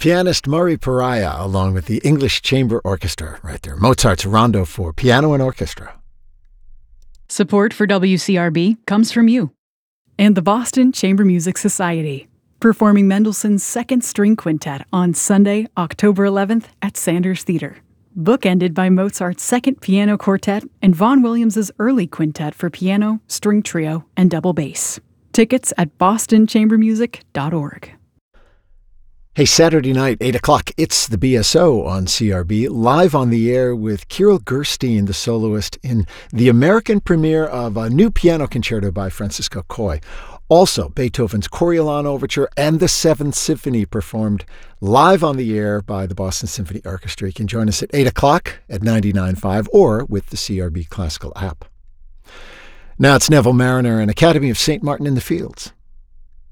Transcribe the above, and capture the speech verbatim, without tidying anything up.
Pianist Murray Pariah, along with the English Chamber Orchestra, right there. Mozart's Rondo for piano and orchestra. Support for W C R B comes from you and the Boston Chamber Music Society, performing Mendelssohn's Second String Quintet on Sunday, October eleventh at Sanders Theater. Bookended by Mozart's Second Piano Quartet and Vaughan Williams' Early Quintet for piano, string trio, and double bass. Tickets at boston chamber music dot org. Hey, Saturday night, eight o'clock, it's the B S O on C R B, live on the air with Kirill Gerstein, the soloist, in the American premiere of a new piano concerto by Francisco Coy. Also, Beethoven's Coriolan Overture and the Seventh Symphony performed live on the air by the Boston Symphony Orchestra. You can join us at eight o'clock at ninety-nine point five or with the C R B Classical app. Now it's Neville Marriner and Academy of Saint Martin in the Fields.